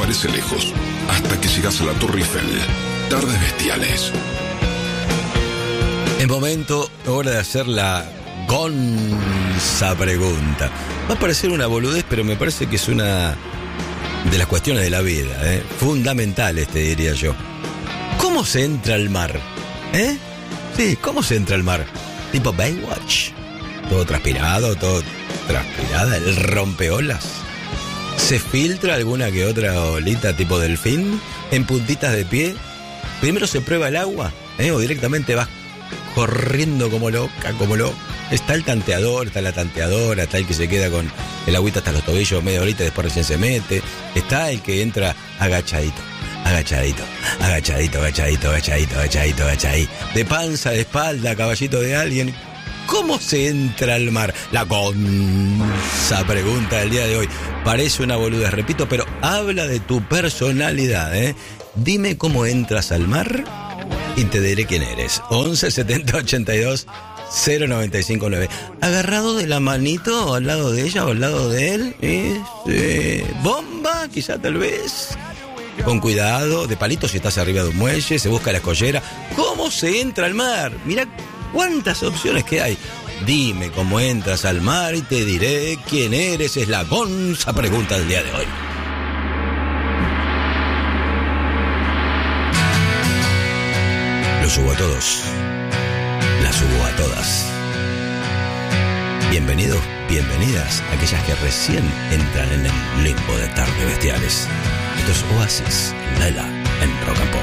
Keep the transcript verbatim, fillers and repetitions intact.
parece lejos, hasta que llegas a la Torre Eiffel. Tardes bestiales. Es momento, hora de hacer la Gonza pregunta. Va a parecer una boludez, pero me parece que es una de las cuestiones de la vida, ¿eh? Fundamentales, te diría yo. ¿Cómo se entra al mar? ¿Eh? Sí, ¿cómo se entra al mar? Tipo Baywatch. Todo transpirado, todo transpirada, el rompeolas. ¿Se filtra alguna que otra olita tipo delfín? ¿En puntitas de pie? Primero se prueba el agua, ¿eh? O directamente vas corriendo como loca, como loca. Está el tanteador, está la tanteadora, está el que se queda con el agüita hasta los tobillos media horita y después recién se mete. Está el que entra agachadito, agachadito, agachadito, agachadito, agachadito, agachadito, agachadito. De panza, de espalda, caballito de alguien. ¿Cómo se entra al mar? La Gonza pregunta del día de hoy. Parece una boludez, repito, pero habla de tu personalidad, ¿eh? Dime cómo entras al mar y te diré quién eres. once setenta ochenta y dos cero noventa y cinco nueve. Agarrado de la manito al lado de ella o al lado de él. Este, bomba, quizá tal vez. Con cuidado, de palito si estás arriba de un muelle, se busca la escollera. ¿Cómo se entra al mar? Mirá cuántas opciones que hay. Dime cómo entras al mar y te diré quién eres. Es la Gonza pregunta del día de hoy. Los subo a todos. Las subo a todas. Bienvenidos, bienvenidas a aquellas que recién entran en el limbo de Tardes Bestiales. Esto es Oasis, Laila, en Rock and Pop.